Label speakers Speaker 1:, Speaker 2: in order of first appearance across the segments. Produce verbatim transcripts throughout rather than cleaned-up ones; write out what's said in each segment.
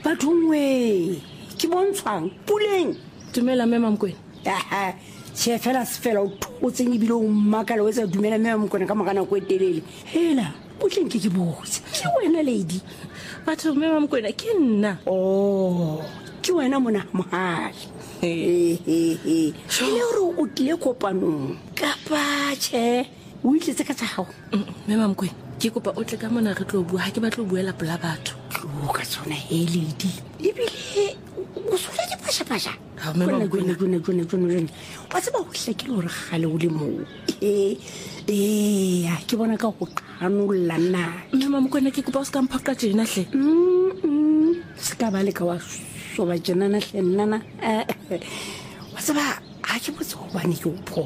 Speaker 1: bathongwe ke bontshwang puleng
Speaker 2: dumela mme Mamkwena.
Speaker 1: aha she fela se fela o thotseng ebile o mmakala o etsa dumela mme Mamkwena ka mogana go etelele hela puleng ke ke botse ke wena lady
Speaker 2: batho mme Mamkwena ke nna.
Speaker 1: oh ke wena mona mohali he he he le ro o tle kopanong ka patche o itletse ka tsago
Speaker 2: mme Mamkwena ke kopa o tle ka mona re tlo bua ha ke batlo buela pela batho
Speaker 1: tlo ka tsona he lady ebile o sola ke pasha pasha
Speaker 2: ha mme Mamkwena
Speaker 1: gone gone gone wa tseba go hlekile hore gale o le mo eh eh ha ke bona ka go qhanolla nna
Speaker 2: mme Mamkwena ke kopa o ska mphaqa tjena hle
Speaker 1: mm se ka ba le ka wa so ba jena na hle nna wa tseba ha ke botse go bane ke o pho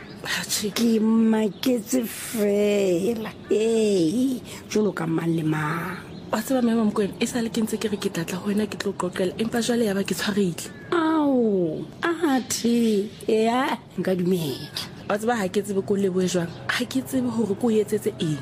Speaker 1: ke maketse fela eh jolo ka mang le mang
Speaker 2: wa tseba mme Mamkwena e sa le ke ntse ke re ke tlatla ho wena ke tlo qoqela empa jwale ya ba ke tshwarile
Speaker 1: ao athi ya nka dumela
Speaker 2: wa tseba ha ke tsebe ko leboe jwang ha ke tsebe hore ko etsetse eng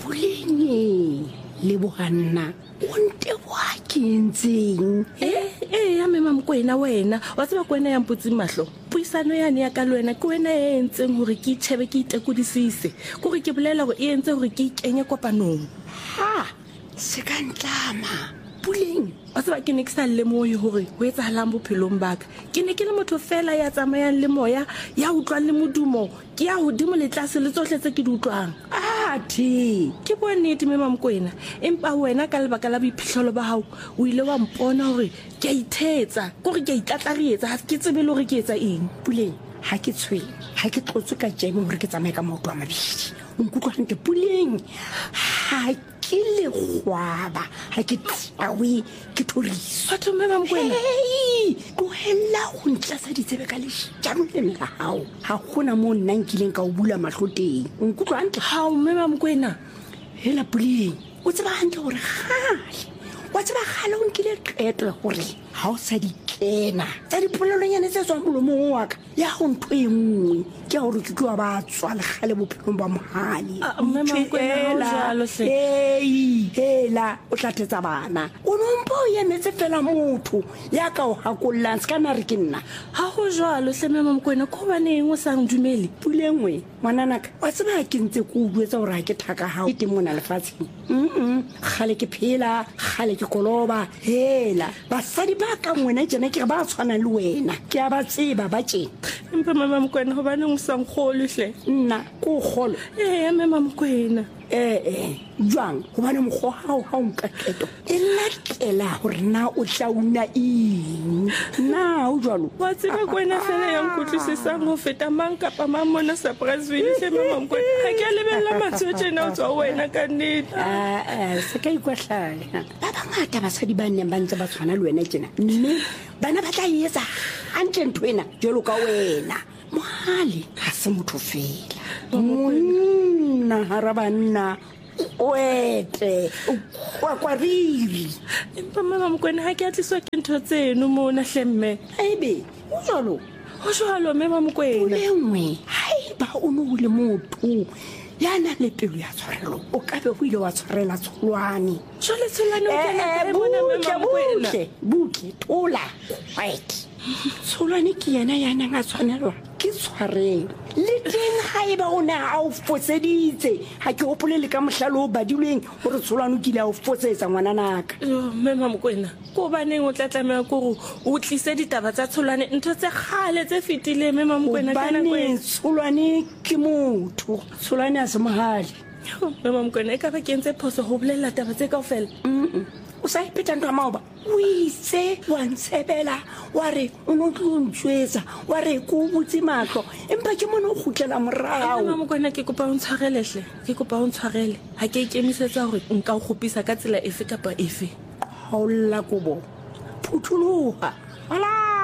Speaker 1: puleng le bohanna o nte wa kentseng
Speaker 2: eh eh ya mme Mamkwena wena wa tseba ko wena ya mputsing mahlo puisano yane ya ka le wena ke wena e entseng hore ke itshebe ke itekudisise gore ke bolela gore e entse hore ke ikenye kopanong
Speaker 1: ha se ka ntlama puleng
Speaker 2: wa tseba ke ne ke sa lemohe hore ho etsahalang bophelong ba ka ke ne ke le motho fela ya tsamayang le moya ya utlwang le modumo ke ya hodimo le tlase le tsohle tse ke di utlwang
Speaker 1: athi
Speaker 2: ke bua nnete mme Mamkwena empa wena ka lebaka la boiphihlelo ba hao o ile wa mpona hore ke a ithetsa kore ke a itlatlarietsa ha ke tsebe le hore ke etsa eng
Speaker 1: puleng ha ke tshwele ha ke tlotswe ka jeme hore ke tsamaye ka maoto a mabedi o nkutlwa hantle puleng ha ke le gwaba ha ke tsawe ke thoriso
Speaker 2: batho mme Mamkwena
Speaker 1: hey tlohella go ntlasa ditsebe ka leshanoleng la hao ha gona mo nna nkileng ka o bula mahloteng o nkutlwa hantle
Speaker 2: ha mme Mamkwena
Speaker 1: hela puleng o tseba hantle gore gale wa tseba gale o nkile qeto gore ha o sa di kena tsa dipolelonyane tse tswang molomong wa ka ya go ntho e nngwe ke gore ke tloa ba tswa le gale bophelong ba mohali
Speaker 2: mme Mamkwena jalo hle
Speaker 1: hey hela o tlathetsa bana o nompo ya metse fela motho ya ka o hakollang se kana re ke nna
Speaker 2: ha go jalo hle mme Mamkwena ko baneng o sang dumele
Speaker 1: pulengwe ngwananaka wa tseba ke ntse ko buetsa gore ha ke thaka ha o teng mona lefatsheng mm gale ke phela gale ke koloba hela basadi ba ka ngwena jena ke ba tshwana le wena ke a ba tseba ba tjena
Speaker 2: empa mme Mamkwena ho baneng o sang kholo hle
Speaker 1: nna ko golo
Speaker 2: eh mme Mamkwena
Speaker 1: eh eh jwang go bane mogho hao ha o nka qeto e latela hore na o tla una eng na o jwalo
Speaker 2: wa tseba kwena fela ya nkutlisisang ho feta mang kapa mang mona Surpriseville hle mme Mamkwena ha ke a lebella matso tjena o tswa wena ka nnete
Speaker 1: ah eh se ka ikwahlala ba bangata basadi ba nne ba ntse ba tshwana le wena tjena mme bana ba tla etsa hantle nthwena jelo ka wena mohali ha se motho fela monna harabanna wete kwa kwa riri
Speaker 2: empa mama Mamkwena ha ke a tliswa ke ntho tseno mona hlemme
Speaker 1: aibe o jalo
Speaker 2: o jalo mme Mamkwena
Speaker 1: lengwe haiba o no le motho yana le pelo ya tshwarelo o ka be go ile wa tshwarela tsholwane
Speaker 2: jole tsholwane o kena ka mona mme Mamkwena
Speaker 1: buke tola quiet tsholwane ke yana yana nga tshwanelwa ke tshwarelo le teng haiba o na a o foseditse ha ke hopole le ka mohlalo o badilweng hore tsholwane ke ile a o fosetsa ngwana naka
Speaker 2: yo mme Mamkwena ko baneng o tlatlamela gore o tlise ditaba tsa tsholwane ntho tse khale tse fitile mme Mamkwena kana kwena
Speaker 1: tsholwane ke motho tsholwane a se mohali
Speaker 2: mme Mamkwena e ka ba kentse phoso ho bolela taba tse kaofela
Speaker 1: mm o sa ipeta ntwa maoba o itse wa ntsebela wa re o no tlontshwetsa wa re ko butse matlo empa ke mona o gutlela morao
Speaker 2: mme Mamkwena ke kopa o ntshwarele hle ke kopa o ntshwarele ha ke ikemisetsa hore nka o khopisa ka tsela efe kapa efe
Speaker 1: ha o lla kobo phuthuluha wala